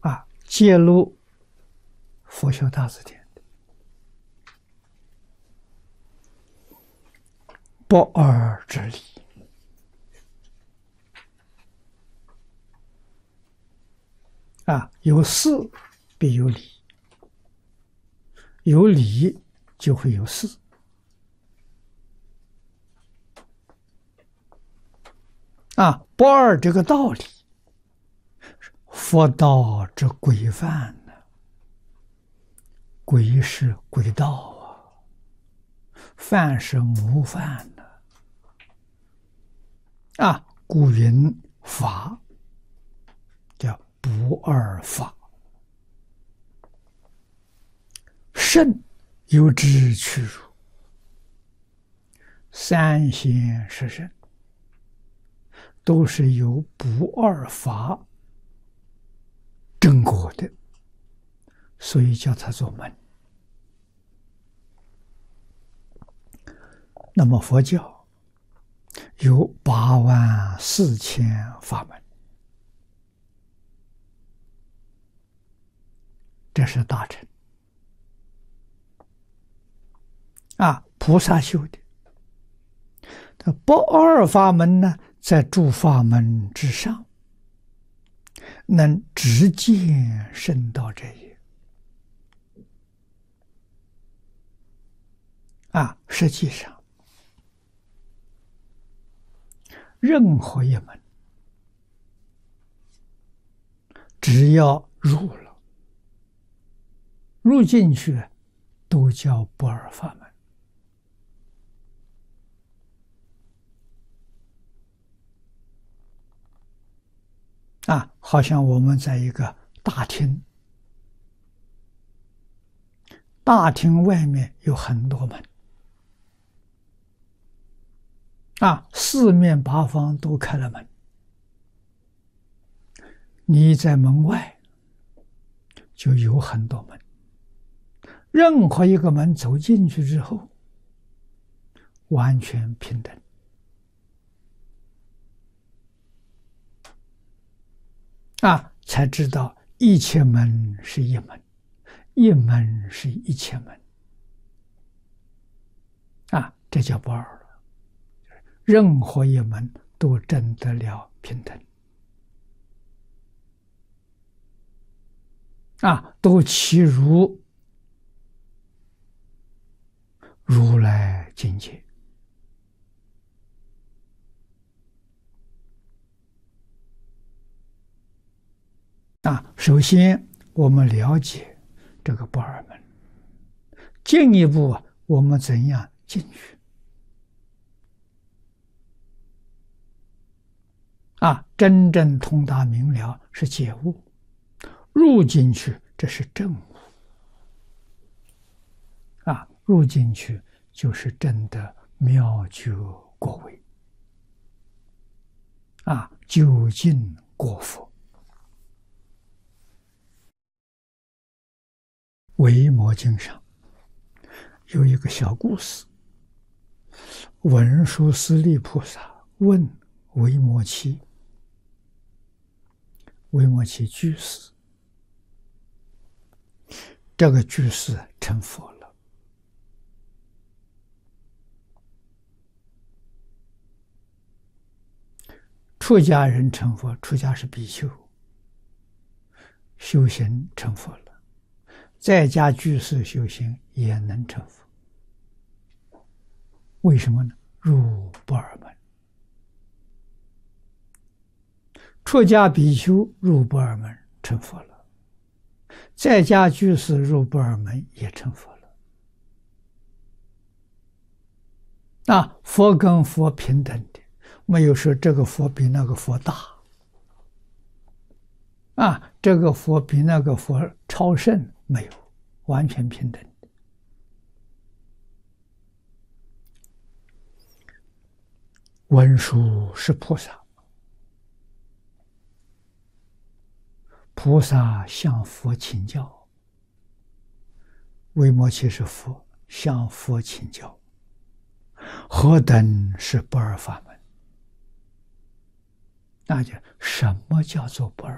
揭露佛学大字典的不二之理。有事必有理，有理就会有事。不二这个道理，佛道之规范呢，规是轨道范是模范呢。故云法叫不二法，圣有之去如，三贤十圣都是由不二法正果的，所以叫它做门。那么佛教有84000法门，这是大乘菩萨修的。不二法门呢，在诸法门之上，能直见圣道者也。实际上任何一门，只要入了，入进去都叫不二法门。好像我们在一个大厅，大厅外面有很多门，四面八方都开了门，你在门外就有很多门，任何一个门走进去之后，完全平等。才知道一切门是一门，一门是一切门。这叫不二了。任何一门都证得了平等，都契如如来境界。首先我们了解这个不二门，进一步我们怎样进去？真正通达明了是解悟，入进去这是证悟。入进去就是真的妙觉果位，究竟果佛。维摩经上有一个小故事，文殊师利菩萨问维摩耆，维摩耆居士，这个居士成佛了。出家人成佛，出家是比丘，修行成佛了。在家居士修行也能成佛，为什么呢？入不二门。出家比丘入不二门成佛了，在家居士入不二门也成佛了。佛跟佛平等的，没有说这个佛比那个佛大，这个佛比那个佛超胜，没有，完全平等。文殊是菩萨，菩萨向佛请教，维摩耆是佛，向佛请教，何等是不二法门？那就什么叫做不二